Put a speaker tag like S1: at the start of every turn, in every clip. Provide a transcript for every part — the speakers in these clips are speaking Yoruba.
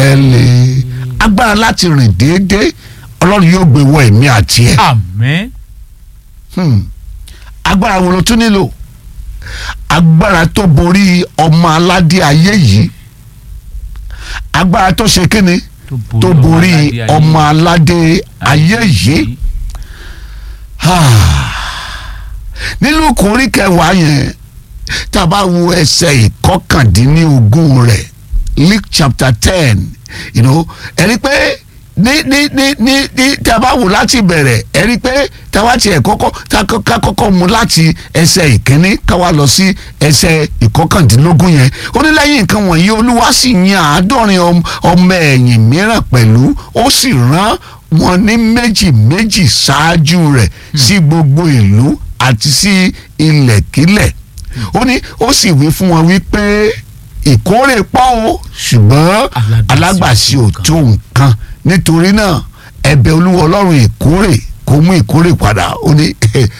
S1: tẹ̀lé agbára láti rìn déédéé ọlọ́run yóò gbé wọ ẹ̀mí àti ẹ̀.
S2: àmín.
S1: agbára wo ló tún nílò? agbára tó borí ọmọ aládé ayé yìí, agbára tó ṣe kíni tó borí ọmọ aládé ayé yìí. nínú kórí kẹwàá yẹn tá a bá wo ẹsẹ̀ ìkọkàndínlógún rẹ̀ Luke chapter 10, ẹni pé ní tá a bá wò láti bẹ̀rẹ̀ ẹni pé tá a wá tiẹ̀ kọ́kọ́ mú láti ẹsẹ̀ ìkíní ká wá lọ sí ẹsẹ̀ ìkọkàndínlógún yẹn. ó ní lẹ́yìn nǹkan wọ̀nyí olúwa sì yan 70 ọmọ ẹ̀yìn mìíràn pẹ̀lú, ó sì rán wọn ní méjì méjì ṣáájú rẹ̀ sí gbogbo ìlú àti sí ilẹ̀kílẹ̀. ó ní ó sì wí fún wọn wípé ìkórè pọ̀ o ṣùgbọ́n alágbàṣe ò tó nǹkan, nítorí náà ẹ̀bẹ̀ olúwa ọlọ́run ìkórè kó mú ìkórè padà. ó ní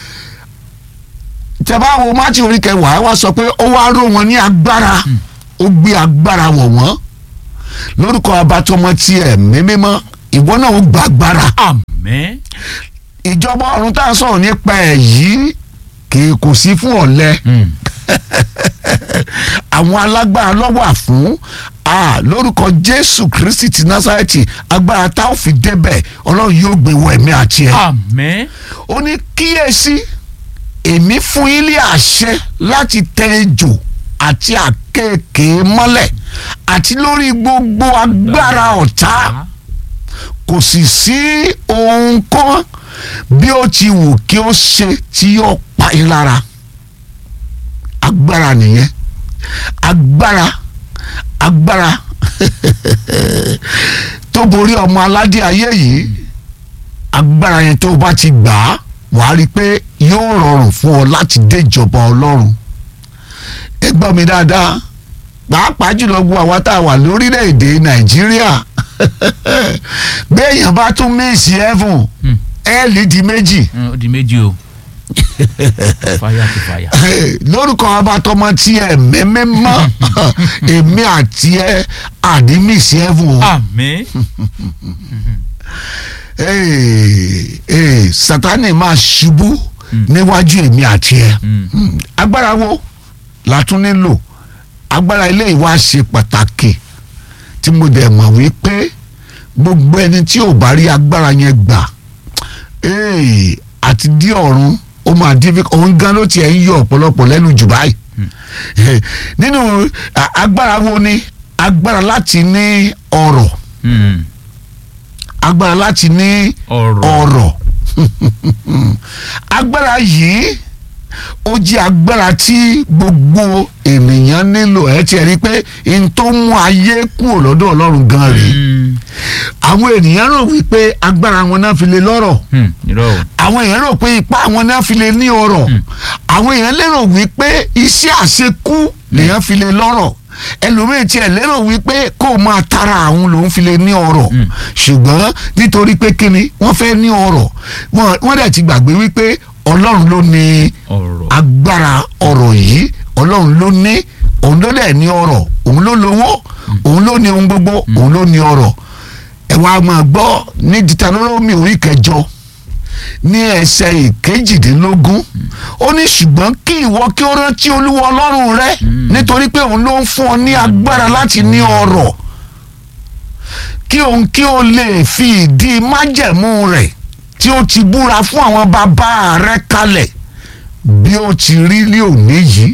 S1: tẹ́ bá wo Mátíù orí kẹwàá wá sọ pé ó wá ró wọn ní agbára, ó gbé agbára wọ̀ wọ́n lórúkọ abatọmọ tí ẹ̀mí mímọ́. ìwọ náà ó gba agbára.
S2: àmín.
S1: ìjọba ọ̀run tá a sọ̀rọ̀ nípa ẹ̀ yìí kò sí fún ọ̀lẹ. àwọn alágbára ló wà fún lórúkọ Jésù Kristi ti Násárẹ́tì agbára tá ò fi débẹ̀ ọlọ́run yóò gbé wọ ẹ̀mí àti ẹ̀.
S2: àmín.
S1: ó ní kíyèsí èmi fún yín ní àṣẹ láti tẹ ejò àti àkéèké mọ́lẹ̀ àti lórí gbogbo agbára ọ̀tá, kò sì sí ohun kan bí ó ti wù kí ó ṣe tí yóò pa yín lára. agbára nìyẹn, agbára tó borí ọmọ aládé ayé yìí. agbára yẹn tó bá ti gbà á wàá rí i pé yóò rọrùn fún ọ láti dé ìjọba ọlọ́run. ẹ gbọ́ mi dáadáa, pàápàá jùlọ gbogbo àwa tá a wà lórílẹ̀‐èdè Nàìjíríà béèyàn bá tún míìsì heaven ẹ́ẹ̀lì di méjì.
S2: ó di méjì o. fàyà ti fàyà.
S1: lórúkọ abatọmọ tí ẹ mẹ́mẹ́mọ́ èmi àti ẹ àní míìsì heaven o.
S2: àmín.
S1: Sátánì máa ṣubú níwájú èmi àti ẹ. agbára wo la tún nílò? agbára ilé ìwà ṣe pàtàkì tí mo dẹ̀ mọ̀ wípé gbogbo ẹni tí ò bá rí agbára yẹn gbà àti dí ọ̀run ó máa dín òun gan ló tiẹ̀ ń yọ ọ̀pọ̀lọpọ̀ lẹ́nu jù báyìí. nínú agbára wo ni? agbára láti ní ọrọ̀. agbára láti ní ọrọ̀. agbára yìí ó jẹ́ agbára tí gbogbo ènìyàn nílò. ẹ ti rí i pé n tó mú ayé kúrò lọ́dọ̀ Ọlọ́run gan rèé. àwọn ènìyàn rò wípé agbára wọn náà fi lè lọ́rọ̀. àwọn èèyàn rò pé ipá wọn náà fi lè ní ọrọ̀. àwọn èèyàn lérò wípé iṣẹ́ àṣekú lèèyàn fi lè lọ́rọ̀. ẹlòmíì tiẹ̀ lérò wípé kó máa tara àwọn lòún fi lè ní ọrọ̀. ṣùgbọ́n nítorí pé kíni wọ́n fẹ́ ní ọrọ̀ wọ́n dẹ̀ ti gbàgbé wípé Ọlọ́run ló ní agbára ọrọ̀ yìí. Ọlọ́run ló ní, òun ló dẹ̀ ní ọrọ̀, òun ló lówó, òun ló ní ohun gbogbo, òun ló ní ọrọ̀. ẹ wá máa gbọ́ ní Dítárónómì orí 9 ní ẹsẹ̀ 22 ó ní ṣùgbọ́n kí ìwọ kí ó rántí Olúwa Ọlọ́run rẹ nítorí pé òun ló ń fún ọ ní agbára láti ní ọrọ̀, kí òun kí ó lè fi ìdí májẹ̀mú rẹ̀ tí ó ti búra fún àwọn bàbá rẹ̀ kalẹ̀ bí ó ti rí ní òní yìí.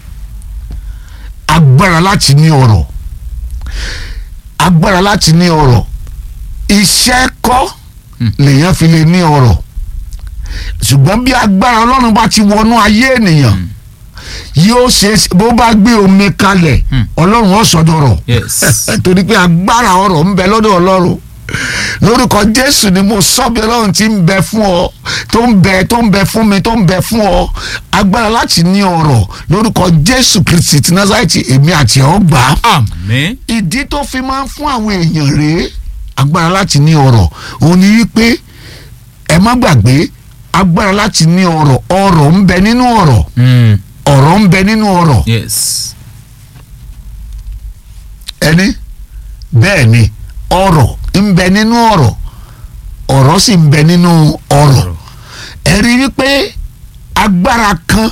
S1: agbára láti ní ọrọ̀, agbára láti ní ọrọ̀. iṣẹ́ kọ́ lèèyàn fi lè ní ọrọ̀, ṣùgbọ́n bí agbára Ọlọ́run bá ti wọnú ayé ènìyàn yóò ṣe bó bá gbé omi kalẹ̀ Ọlọ́run ó sọ dọ̀rọ̀. torí pé agbára ọrọ̀ ń bẹ lọ́dọ̀ Ọlọ́run. lórúkọ Jésù ni mo sọ bí Ọlọ́run ti ń bẹ fún ọ, tó ń bẹ fún mi, tó ń bẹ fún ọ. agbára láti ní ọrọ̀ lórúkọ Jésù Kristi ti Násárẹ́tì èmi àti ọ̀ gbà.
S2: àmín.
S1: ìdí tó fi máa ń fún àwọn èèyàn rèé agbára láti ní ọrọ̀. òun ni wípé ẹ má gbàgbé agbára láti ní ọrọ̀. ọrọ̀ ń bẹ nínú ọrọ̀. ọrọ̀ ń bẹ nínú ọrọ̀.
S2: yes.
S1: ẹni bẹ́ẹ̀ ni ọrọ̀ ń bẹ nínú ọ̀rọ̀, ọ̀rọ̀ sì ń bẹ nínú ọrọ̀. ẹ rí wípé agbára kan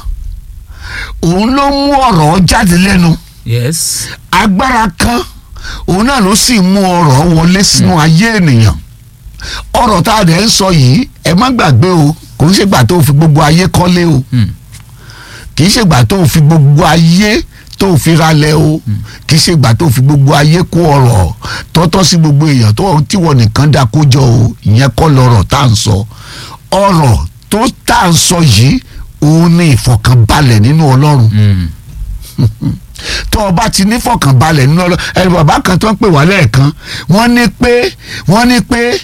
S1: òun ló mú ọ̀rọ̀ jáde lẹ́nu.
S2: Yes.
S1: agbára kan òun náà ló sì mú ọrọ̀ wọlé sínú ayé ènìyàn. ọrọ̀ tá a dẹ̀ ń sọ yìí ẹ má gbàgbé o, kò ń ṣègbà tó fi gbogbo ayé kọ́lé o, kì í ṣègbà tó fi gbogbo ayé tó fi ralẹ̀ o, kì í ṣègbà tó fi gbogbo ayé kó ọrọ̀ tọ́tọ́ sí gbogbo èèyàn tó tíwọ́ nìkan dá kó jọ o. ìyẹn kọ́ lọ́rọ̀ tá à ń sọ. ọrọ̀ tó tá à ń sọ yìí òun ni ìfọ̀kànbalẹ̀ nínú Ọlọ́run. tó o bá ti ní fọ̀kànbalẹ̀ nínú Ọlọ́run. ẹni bàbá kan tó ń pè wá lẹ́ẹ̀kan wọ́n ní pé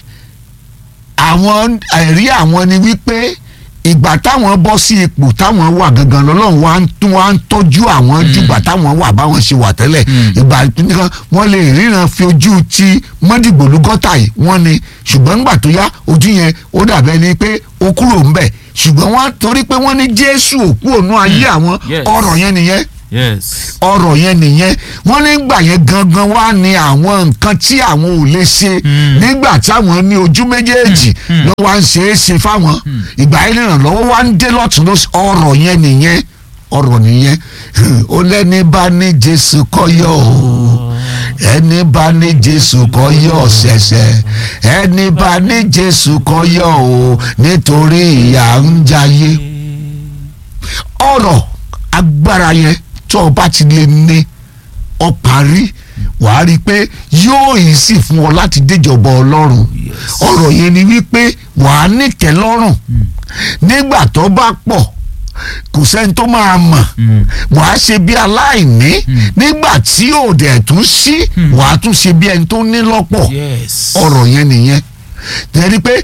S1: àwọn ẹ̀rí àwọn ni wípé ìgbà táwọn bọ́ sí ipò táwọn wà gangan lọ́lọ́run wá ń tọ́jú àwọn jùgbà táwọn wà báwọn ṣe wà tẹ́lẹ̀. ìgbà nìkan wọ́n lè ríran fi ojú ti mọ́dìgbòlú gọ́tà yìí wọ́n ni, ṣùgbọ́n nígbà tó yá ojú yẹn ó dàbẹ́ ni pé ó kúrò ńbẹ̀, ṣùgbọ́n wọ́n torí pé wọ́n ní Jésù òkú ònú ayé àwọn. ọ̀rọ̀ yẹn nìyẹn.
S2: Yes.
S1: ọ̀rọ̀ yẹn nìyẹn. wọ́n nígbà yẹn gangan wá ní àwọn nǹkan tí àwọn ò lè ṣe nígbà táwọn ní ojú méjèèjì ló wá ń ṣe é ṣe fáwọn. ìgbà yẹn ìrànlọ́wọ́ wá ń dé lọ́tún lọ́sí. ọ̀rọ̀ yẹn nìyẹn. ọ̀rọ̀ nìyẹn. ó lẹ́ni bá ní Jésù kọ́ yọ̀ o, ẹni bá ní Jésù kọ́ yọ̀ ṣẹ̀ṣẹ̀, ẹni bá ní Jésù kọ́ yọ̀ o nítorí ìyà ń jayé. ọ̀rọ̀ agbára yẹn tó o bá ti lè ní ọ parí, wàá rí i pé yóò yìí sì fún ọ láti déjọba Ọlọ́run. ọ̀rọ̀ yẹn ni wípé wàá nìkẹ́ lọ́rùn nígbà tó bá pọ̀, kò sẹ́ni tó máa mọ̀. wàá ṣe bí aláìní nígbà tí òde tún sí, wàá tún ṣe bí ẹni tó ní lọ́pọ̀. ọ̀rọ̀ yẹn nìyẹn. tẹ́lẹ̀ pé